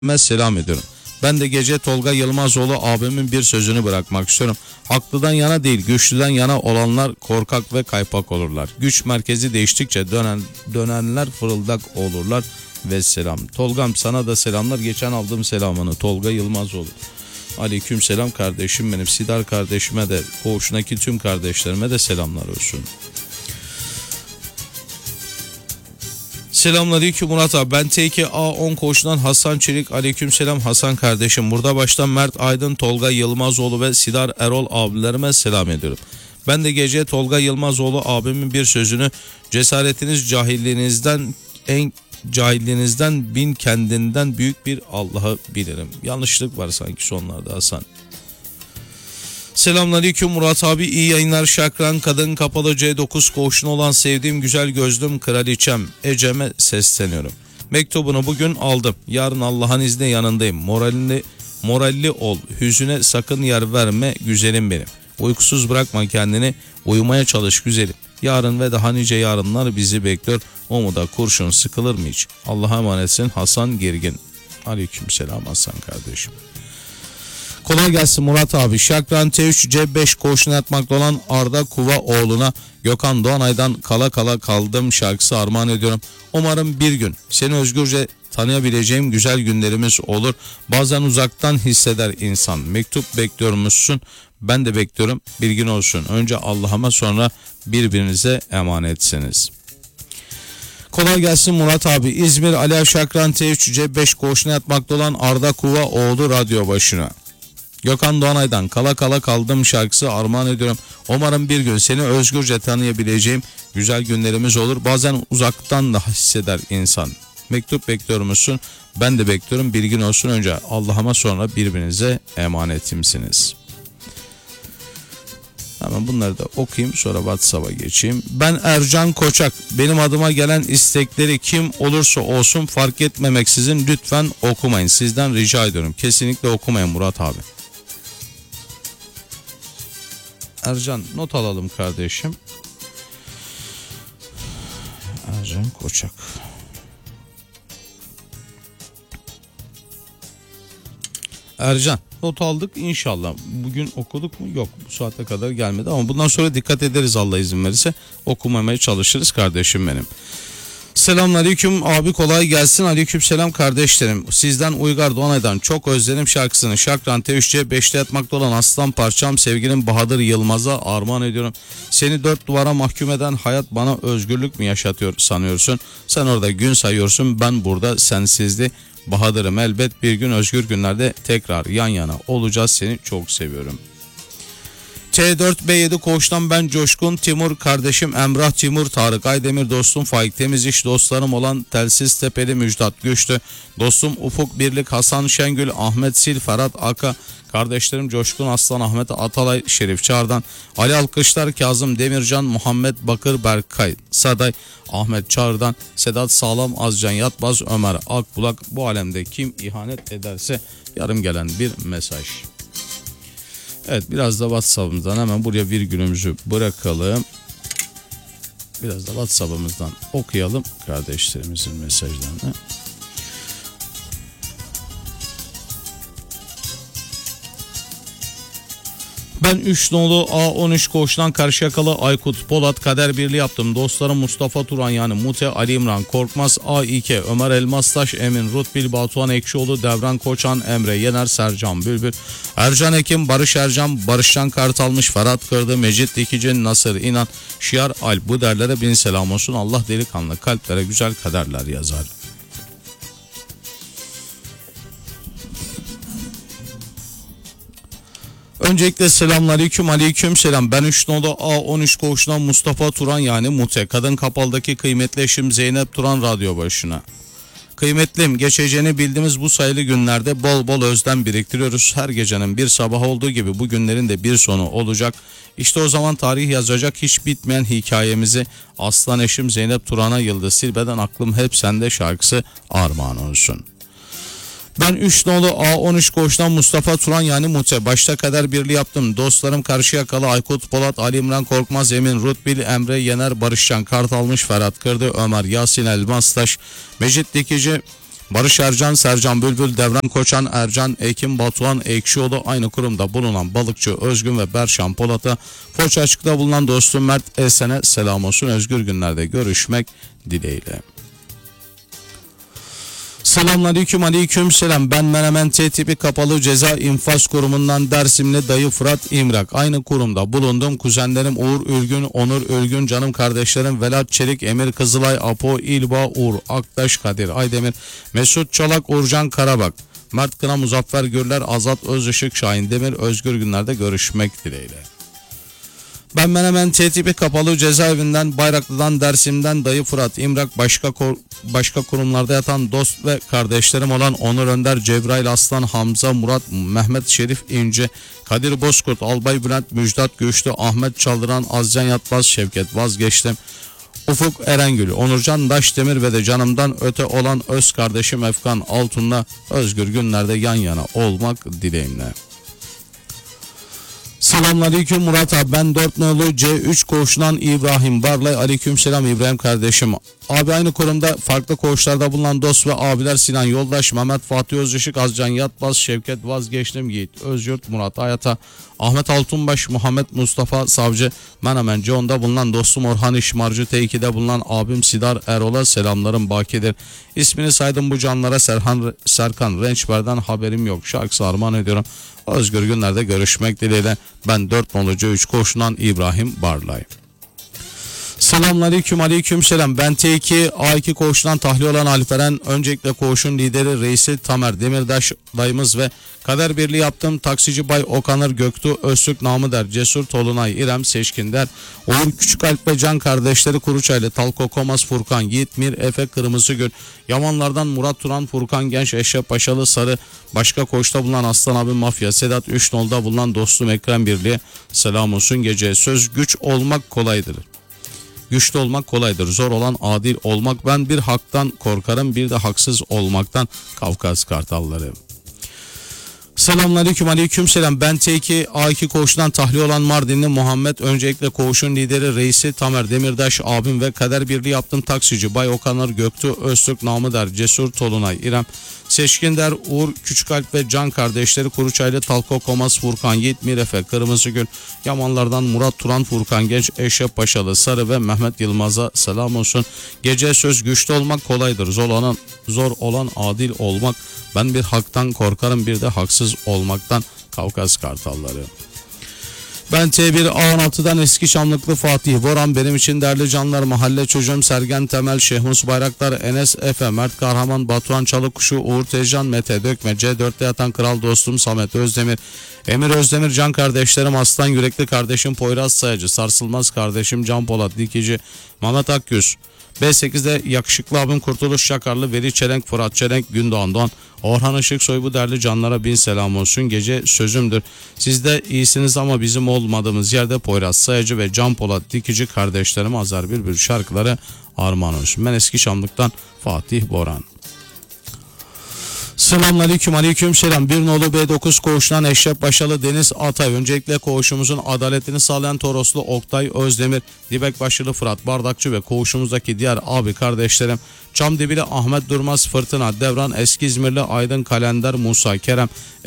selam ediyorum. Ben de gece Tolga Yılmazoğlu abimin bir sözünü bırakmak istiyorum. Haklıdan yana değil, güçlüden yana olanlar korkak ve kaypak olurlar. Güç merkezi değiştikçe dönenler fırıldak olurlar ve selam. Tolgam, sana da selamlar. Geçen aldığım selamını Tolga Yılmazoğlu. Aleyküm selam kardeşim benim. Sidar kardeşime de, koğuşundaki tüm kardeşlerime de selamlar olsun. Selamünaleyküm Murat abi. Ben TK-A10 koğuşundan Hasan Çelik. Aleykümselam Hasan kardeşim. Burada baştan Mert Aydın, Tolga Yılmazoğlu ve Sidar Erol abilerime selam ediyorum. Ben de gece Tolga Yılmazoğlu abimin bir sözünü, cesaretiniz cahilliğinizden bin kendinden büyük bir Allah'ı bilirim. Yanlışlık var sanki sonlarda Hasan. Selamünaleyküm Murat abi, iyi yayınlar. Şakran Kadın Kapalı C9 koğuşun olan sevdiğim güzel gözlüm kraliçem Ecem'e sesleniyorum. Mektubunu bugün aldım. Yarın Allah'ın izniyle yanındayım. Moralli ol. Hüzüne sakın yer verme güzelim benim. Uykusuz bırakma kendini. Uyumaya çalış güzelim. Yarın ve daha nice yarınlar bizi bekliyor. Umuda kurşun sıkılır mı hiç? Allah'a emanetsin Hasan Girgin. Aleykümselam Hasan kardeşim. Kolay gelsin Murat abi. Şakran T3 C5 koğuşuna yatmakta olan Arda Kuvaoğlu'na Gökhan Doğanay'dan Kala Kala Kaldım şarkısı armağan ediyorum. Umarım bir gün seni özgürce tanıyabileceğim güzel günlerimiz olur. Bazen uzaktan hisseder insan. Mektup bekliyormuşsun. Ben de bekliyorum. Bilgin olsun. Önce Allah'ıma, sonra birbirinize emanetsiniz. Kolay gelsin Murat abi. İzmir Alev Şakran T3 C5 koğuşuna yatmakta olan Arda Kuvaoğlu radyo başına. Gökhan Doğanay'dan Kala Kala Kaldım şarkısı armağan ediyorum. Umarım bir gün seni özgürce tanıyabileceğim güzel günlerimiz olur. Bazen uzaktan da hisseder insan. Mektup bekliyor musun? Ben de bekliyorum. Bilgin olsun. Önce Allah'ıma, sonra birbirinize emanetimsiniz. Hemen bunları da okuyayım, sonra WhatsApp'a geçeyim. Ben Ercan Koçak. Benim adıma gelen istekleri kim olursa olsun fark etmemeksizin lütfen okumayın. Sizden rica ediyorum. Kesinlikle okumayın Murat abi. Ercan, not alalım kardeşim. Ercan Koçak. Ercan, not aldık inşallah. Bugün okuduk mu? Yok, bu saate kadar gelmedi ama bundan sonra dikkat ederiz, Allah izin verirse okumamaya çalışırız kardeşim benim. Selamünaleyküm abi, kolay gelsin. Aleykümselam kardeşlerim. Sizden Uygar Doğanay'dan Çok Özledim şarkısını Şakran T3C 5'te yatmakta olan aslan parçam sevgilim Bahadır Yılmaz'a armağan ediyorum. Seni dört duvara mahkum eden hayat bana özgürlük mü yaşatıyor sanıyorsun? Sen orada gün sayıyorsun, ben burada sensizliği. Bahadır'ım, elbet bir gün özgür günlerde tekrar yan yana olacağız, seni çok seviyorum. T4B7 koğuştan ben Coşkun, Timur kardeşim Emrah, Timur, Tarık Aydemir, dostum Faik Temiziş, dostlarım olan Telsiz Tepeli Müjdat Güçlü, dostum Ufuk Birlik, Hasan Şengül, Ahmet Sil, Ferhat Aka, kardeşlerim Coşkun Aslan, Ahmet Atalay, Şerif Çağrı'dan, Ali Alkışlar, Kazım Demircan, Muhammed Bakır, Berkay Saday, Ahmet Çağrı'dan, Sedat Sağlam, Azcan Yatbaz, Ömer Akbulak. Bu alemde kim ihanet ederse yarım gelen bir mesaj. Evet, biraz da WhatsApp'ımızdan hemen buraya virgülümüzü bırakalım. Biraz da WhatsApp'ımızdan okuyalım kardeşlerimizin mesajlarını. Ben 3 nolu A13 koğuştan Karşıyakalı Aykut Polat Kader Birliği yaptım. Dostlarım Mustafa Turan yani Mute, Ali İmran Korkmaz, A2 Ömer Elmastaş, Emin Rutbil, Batuhan Ekşioğlu, Devran Koçan, Emre Yener, Sercan Bülbül, Ercan Ekim, Barış Ercan, Barışcan Kartalmış, Ferhat Kırdı, Mecit Dikici, Nasır İnan, Şiar Alp. Bu derlere bin selam olsun. Allah delikanlı kalplere güzel kaderler yazar. Öncelikle selamünaleyküm, aleykümselam. Ben 3 nolu A13 koğuşundan Mustafa Turan yani Mute. Kadın Kapalı'daki kıymetli eşim Zeynep Turan radyo başına. Kıymetlim, geçeceğini bildiğimiz bu sayılı günlerde bol bol özlem biriktiriyoruz. Her gecenin bir sabah olduğu gibi bu günlerin de bir sonu olacak. İşte o zaman tarih yazacak hiç bitmeyen hikayemizi aslan eşim Zeynep Turan'a Yıldız Silbe'den Aklım Hep Sende şarkısı armağan olsun. Ben 3 nolu A13 koğuştan Mustafa Turan yani Mute. Başta Kader Birliği yaptım. Dostlarım Karşıyakalı Aykut Polat, Ali İmran Korkmaz, Emin Rutbil, Emre Yener, Barışcan Kartalmış, Ferhat Kırdı, Ömer Yasin Elmastaş, Mecit Dikici, Barış Ercan, Sercan Bülbül, Devran Koçan, Ercan, Ekim, Batuhan, Ekşioğlu, aynı kurumda bulunan Balıkçı Özgün ve Berşan Polat'a, Foça Açık'ta bulunan dostum Mert Esen'e selam olsun. Özgür günlerde görüşmek dileğiyle. Selamünaleyküm, aleyküm selam. Ben Menemen T tipi kapalı ceza infaz kurumundan Dersimli dayı Fırat İmrak. Aynı kurumda bulundum. Kuzenlerim Uğur Ülgün, Onur Ülgün, canım kardeşlerim Velat Çelik, Emir Kızılay, Apo, İlba, Uğur, Aktaş, Kadir Aydemir, Mesut Çolak, Uğurcan Karabak, Mert Kına, Muzaffer Gürler, Azat Özışık, Şahin Demir. Özgür günlerde görüşmek dileğiyle. Ben Menemen T tipi kapalı cezaevinden, Bayraklı'dan, Dersim'den dayı Fırat İmrak, başka kurumlarda yatan dost ve kardeşlerim olan Onur Önder, Cebrail Aslan, Hamza, Murat, Mehmet Şerif İnce, Kadir Bozkurt, Albay Bülent, Müjdat Güçlü, Ahmet Çaldıran, Azcan Yatmaz, Şevket Vazgeçtim, Ufuk Erengül, Onurcan Daşdemir ve de canımdan öte olan öz kardeşim Efkan Altun'la özgür günlerde yan yana olmak dileğimle. Selamünaleyküm Murat abi, ben 4 nolu C3 koğuşundan İbrahim Barlay. Aleykümselam İbrahim kardeşim. Abi aynı kurumda farklı koğuşlarda bulunan dost ve abiler Sinan Yoldaş, Mehmet Fatih Özışık, Azcan Yatbaz, Şevket Vazgeçtim, Yiğit Özyurt, Murat Ayata, Ahmet Altunbaş, Muhammed Mustafa Savcı, Menemen C'onda bulunan dostum Orhan İşmarcı, T2'de bulunan abim Sidar Erol'a selamlarım bakidir. İsmini saydım bu canlara, Serkan Rençber'den haberim yok. Şarkısı armağan ediyorum. Özgür günlerde görüşmek dileğiyle. Ben 4 nolu C3 koğuşundan İbrahim Barlay. Selamünaleyküm, aleyküm selam. Ben T2 A2 koğuşundan tahliye olan Alperen. Öncelikle koğuşun lideri reisi Tamer Demirdaş dayımız ve kader birliği yaptığım taksici Bay Okanır Göktuğ Öztürk namı der, Cesur Tolunay, İrem Seçkinder, Uğur Küçükalp ve Can kardeşleri Kuruçaylı, Talko Komaz, Furkan Yiğit, Mir Efe Kırmızıgül, Yamanlardan Murat Turan, Furkan Genç, Eşref Paşalı Sarı, başka koğuşta bulunan Aslan abi Mafya, Sedat 3 nolda bulunan dostum Ekrem Birliği selam olsun. Gece söz güç olmak kolaydır. Güçlü olmak kolaydır. Zor olan adil olmak. Ben bir haktan korkarım, bir de haksız olmaktan. Kafkas Kartalları. Selamünaleyküm, aleykümselam. Ben T2 A2 koğuşundan tahliye olan Mardinli Muhammed. Öncelikle koğuşun lideri reisi Tamer Demirdaş abim ve kader birliği yaptığım taksici Bay Okanır Göktuğ Öztürk namı der, Cesur Tolunay, İrem Seçkinder, Uğur Küçükalp ve Can kardeşleri Kuruçaylı, Talko Komaz, Furkan Yiğit, Mirefe Kırmızıgül, Yamanlardan Murat Turan, Furkan Genç, Eşref Paşalı Sarı ve Mehmet Yılmaz'a selam olsun. Gece söz güçlü olmak kolaydır. Zor olan adil olmak. Ben bir haktan korkarım, bir de haksız olmaktan. Kafkas Kartalları. Ben T1 A16'dan eski Şamlıklı Fatih Boran, benim için değerli canlar, mahalle çocuğum Sergen Temel, Şehmus Bayraktar, Enes Efe, Mert Kahraman, Batuhan Çalıkuşu, Uğur Tezcan, Mete Dökme, C4'te yatan kral dostum Samet Özdemir, Emir Özdemir, Can kardeşlerim Aslan Yürekli kardeşim Poyraz Sayacı, Sarsılmaz kardeşim Can Polat Dikici, Mehmet Akgüz, B8'de yakışıklı abim Kurtuluş Şakarlı, Veli Çelenk, Fırat Çelenk, Gündoğan Doğan, Orhan Işıksoy, bu değerli canlara bin selam olsun. Gece sözümdür. Siz de iyisiniz ama bizim olmadığımız yerde Poyraz Sayacı ve Can Polat Dikici kardeşlerime Azar Bülbül şarkıları armağan olsun. Ben Eski Şamlık'tan Fatih Boran. Selamünaleyküm, aleyküm selam. Bir nolu B9 koğuşundan Eşref Başalı Deniz Atay. Öncelikle koğuşumuzun adaletini sağlayan Toroslu Oktay Özdemir, Dibek Başılı Fırat Bardakçı ve koğuşumuzdaki diğer abi kardeşlerim Çamdibili Ahmet Durmaz, Fırtına Devran, Eski İzmirli Aydın Kalender, Musa Kerem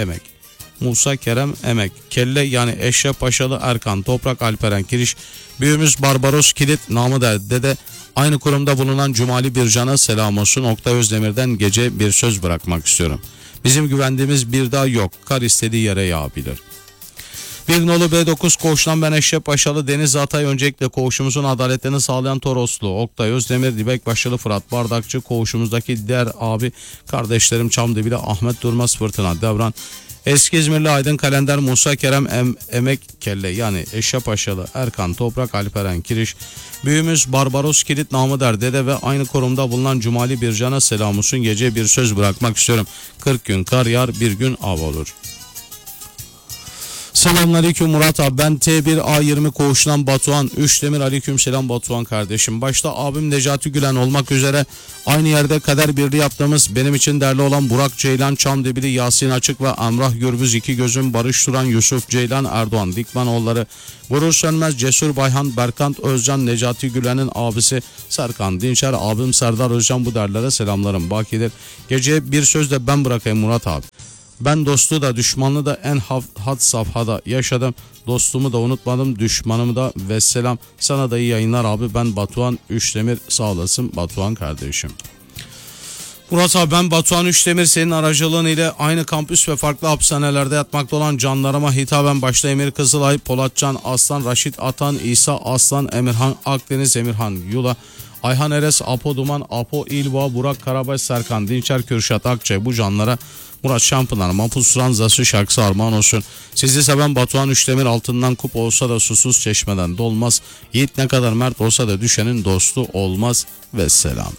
Emek, Kelle yani Eşref Paşalı Erkan, Toprak Alperen Kiriş, büyüğümüz Barbaros Kilit namı der dede, aynı kurumda bulunan Cumali Bircan'a selam olsun. Oktay Özdemir'den gece bir söz bırakmak istiyorum. Bizim güvendiğimiz bir dağ yok, kar istediği yere yağabilir. Bir nolu B9 koğuştan ben Eşref Paşalı Deniz Atay. Öncelikle koğuşumuzun adaletini sağlayan Toroslu Oktay Özdemir, Dibek Başılı Fırat Bardakçı, koğuşumuzdaki diğer abi kardeşlerim Çamdibili Ahmet Durmaz, Fırtına Devran, Eski İzmirli Aydın Kalender, Musa Kerem Emek Kelle yani Eşref Paşalı Erkan, Toprak Alperen Kiriş, büyüğümüz Barbaros Kilit namı der dede ve aynı korumda bulunan Cumali Bircan'a selam olsun. Gece bir söz bırakmak istiyorum. 40 gün kar yağar, bir gün av olur. Selamünaleyküm Murat abi, ben T1A20 koğuşundan Batuhan Üçdemir. Aleyküm selam Batuhan kardeşim. Başta abim Necati Gülen olmak üzere aynı yerde kader birliği yaptığımız, benim için değerli olan Burak Ceylan Çamdebili, Yasin Açık ve Emrah Gürbüz, iki gözüm, Barış Turan, Yusuf Ceylan, Erdoğan Dikmanoğulları, Gurur Sönmez, Cesur Bayhan, Berkant Özcan, Necati Gülen'in abisi Serkan Dinçer, abim Serdar Özcan, bu derlere selamlarım bakidir. Geceye bir söz de ben bırakayım Murat abi. Ben dostu da düşmanlı da en had safhada yaşadım. Dostumu da unutmadım, düşmanımı da, vesselam. Sana da iyi yayınlar abi. Ben Batuhan Üçdemir, sağ olasın Batuhan kardeşim. Murat abi, ben Batuhan Üçdemir, senin aracılığın ile aynı kampüs ve farklı hapishanelerde yatmakta olan canlarıma hitaben başta Emir Kızılay, Polatcan Aslan, Raşit Atan, İsa Aslan, Emirhan Akdeniz, Emirhan Yula, Ayhan Eres, Apo Duman, Apo İlva, Burak Karabaş, Serkan Dinçer, Kürşat Akçay, bu canlara Murat Şampınar, Mapus Suranzası şarkısı armağan olsun. Sizi seven Batuhan Üçdemir, altından kup olsa da susuz çeşmeden dolmaz. Yiğit ne kadar mert olsa da düşenin dostu olmaz. Vesselam.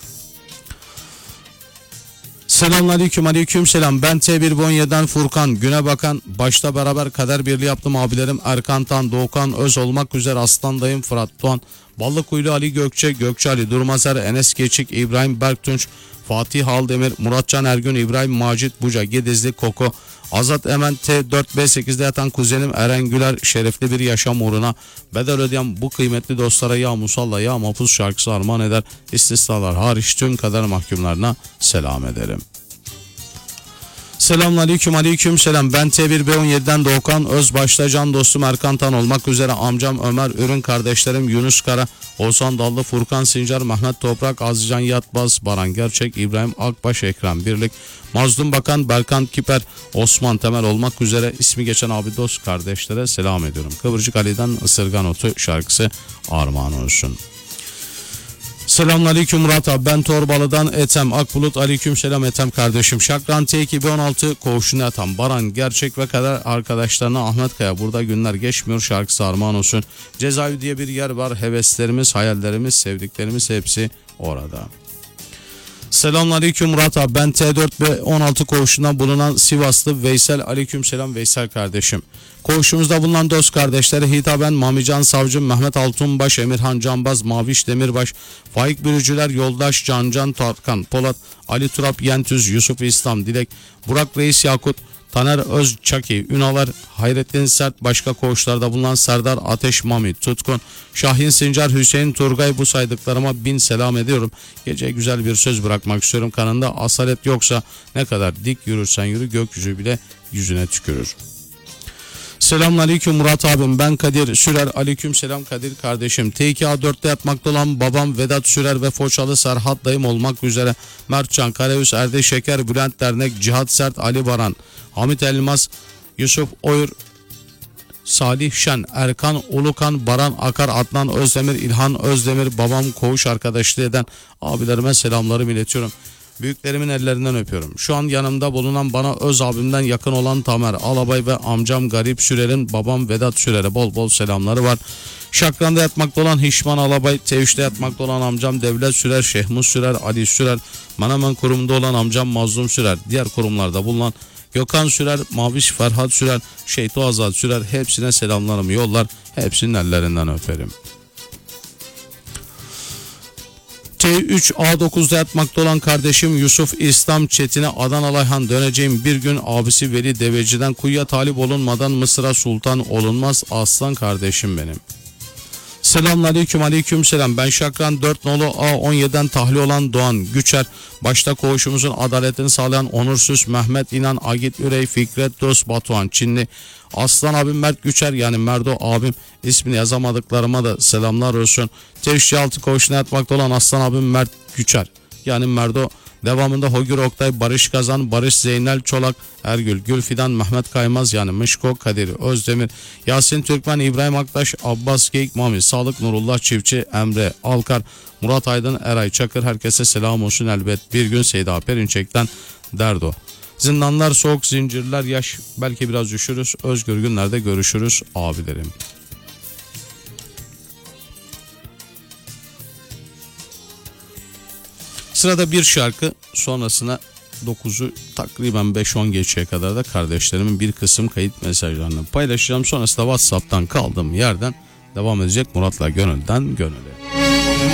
Selamünaleyküm, aleyküm selam. Ben T1 Furkan Güne Bakan, başta beraber kader birliği yaptım abilerim Erkan Tan, Doğukan Öz olmak üzere Aslan dayım Fırat Doğan, Ballıkuylu Ali Gökçe, Gökçe Ali Durmazer, Enes Geçik, İbrahim Berktunç, Fatih Haldemir, Muratcan Ergün, İbrahim Macit Buca, Gedizli Koko, Azat Emen, T4B8'de yatan kuzenim Eren Güler, şerefli bir yaşam uğruna bedel ödeyen bu kıymetli dostlara ya Musalla ya Mapus şarkısı armağan eder. İstisnalar hariç tüm kader mahkumlarına selam ederim. Selamünaleyküm, aleyküm selam. Ben T1B17'den Doğukan Öz, başta can dostum Erkan Tan olmak üzere amcam Ömer Ürün, kardeşlerim Yunus Kara, Oğuzhan Dallı, Furkan Sincar, Mehmet Toprak, Azizcan Yatbaz, Baran Gerçek, İbrahim Akbaş, Ekrem Birlik, Mazlum Bakan, Berkan Kiper, Osman Temel olmak üzere ismi geçen abi dost kardeşlere selam ediyorum. Kıvırcık Ali'den Isırgan Otu şarkısı armağan olsun. Selamünaleyküm Murat abi, ben Torbalı'dan Ethem Akbulut, aleyküm selam Ethem kardeşim. Şakran T2B16 koğuşuna yatan Baran Gerçek ve kader arkadaşlarına Ahmet Kaya, burada günler geçmiyor şarkısı armağan olsun. Cezaevi diye bir yer var, heveslerimiz, hayallerimiz, sevdiklerimiz hepsi orada. Selamünaleyküm Murat abi, ben T4B16 koğuşunda bulunan Sivaslı Veysel, aleyküm selam Veysel kardeşim. Koğuşumuzda bulunan dost kardeşlere hitaben Mamican Savcı, Mehmet Altunbaş, Emirhan Canbaz, Maviş Demirbaş, Faik Bürücüler, Yoldaş Cancan Tarkan Polat, Ali Turap Yentüz, Yusuf İslam Dilek, Burak Reis Yakut, Taner Özçaki, Ünalar, Hayrettin Sert, başka koğuşlarda bulunan Serdar Ateş Mami, Tutkun, Şahin Sincar, Hüseyin Turgay, bu saydıklarıma bin selam ediyorum. Gece güzel bir söz bırakmak istiyorum. Kanında asalet yoksa ne kadar dik yürürsen yürü, gökyüzü bile yüzüne tükürür. Selamünaleyküm Murat abim, ben Kadir Sürer, aleyküm selam Kadir kardeşim. T2A4'te yatmakta olan babam Vedat Sürer ve Foçalı Serhat dayım olmak üzere Mertcan Karaüs, Erde Şeker, Bülent Dernek, Cihat Sert, Ali Baran, Hamit Elmas, Yusuf Oyur, Salih Şen, Erkan Ulukan, Baran Akar, Adnan Özdemir, İlhan Özdemir, babam koğuş arkadaşlığı eden abilerime selamlarımı iletiyorum. Büyüklerimin ellerinden öpüyorum. Şu an yanımda bulunan bana öz abimden yakın olan Tamer Alabay ve amcam Garip Sürer'in babam Vedat Sürer'e bol bol selamları var. Şakran'da yatmakta olan Hişman Alabay, T3'te yatmakta olan amcam Devlet Sürer, Şehmus Sürer, Ali Sürer, Manaman kurumunda olan amcam Mazlum Sürer, diğer kurumlarda bulunan Gökhan Sürer, Maviş Ferhat Sürer, Şeyto Azad Sürer, hepsine selamlarımı yollar. Hepsinin ellerinden öperim. T3A9'da yatmakta olan kardeşim Yusuf İslam Çetin'e Adanalı Ayhan, döneceğim bir gün abisi Veli Deveci'den kuyuya talip olunmadan Mısır'a sultan olunmaz, aslan kardeşim benim. Selamünaleyküm, aleyküm selam. Ben Şakran 4 nolu A17'den tahliye olan Doğan Güçer, başta koğuşumuzun adaletini sağlayan Onursuz Mehmet İnan, Agit Ürey, Fikret Dost, Batuhan Çinli, Aslan abim Mert Güçer, yani Merdo abim, ismini yazamadıklarıma da selamlar olsun. T3C6 koğuşuna yatmakta olan Aslan abim Mert Güçer, yani Merdo. Devamında Hogür Oktay, Barış Kazan, Barış Zeynel Çolak, Ergül Gülfidan, Mehmet Kaymaz, yani Mışko Kadir Özdemir, Yasin Türkmen, İbrahim Aktaş, Abbas Geyik Mami, Sağlık Nurullah Çiftçi, Emre Alkar, Murat Aydın, Eray Çakır, herkese selam olsun elbet. Bir gün Seyda Perinçek'ten Derdo. Zindanlar soğuk, zincirler yaş, belki biraz üşürüz, özgür günlerde görüşürüz abilerim. Sırada bir şarkı, sonrasına 9'u takriben 5-10 geçeye kadar da kardeşlerimin bir kısım kayıt mesajlarını paylaşacağım. Sonrasında WhatsApp'tan kaldığım yerden devam edecek Murat'la Gönül'den Gönül'e.